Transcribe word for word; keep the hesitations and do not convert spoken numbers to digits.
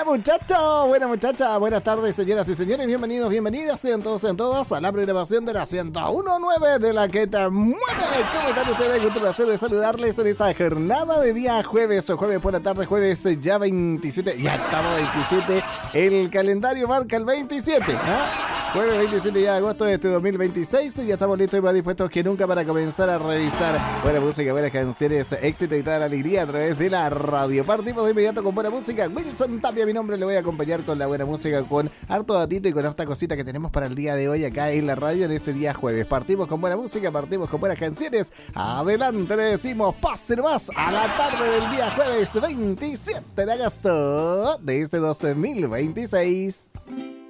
muchachos, buena muchacha, buenas tardes señoras y señores, bienvenidos, bienvenidas, sean todos, sean todas a la programación de la ciento uno punto nueve de la que te mueve. ¿Cómo están ustedes? Con el placer de saludarles en esta jornada de día jueves, o jueves por la tarde, jueves ya veintisiete, ya estamos veintisiete, el calendario marca el veintisiete, ¿ah? Jueves veintisiete de agosto de este dos mil veintiséis, y ya estamos listos y más dispuestos que nunca para comenzar a revisar buena música, buenas canciones, éxito y toda la alegría a través de la radio. Partimos de inmediato con buena música. Wilson Tapia, mi nombre, le voy a acompañar con la buena música, con harto datito y con esta cosita que tenemos para el día de hoy acá en la radio en este día jueves. Partimos con buena música, partimos con buenas canciones. Adelante, le decimos, pase nomás a la tarde del día jueves veintisiete de agosto de este dos mil veintiséis.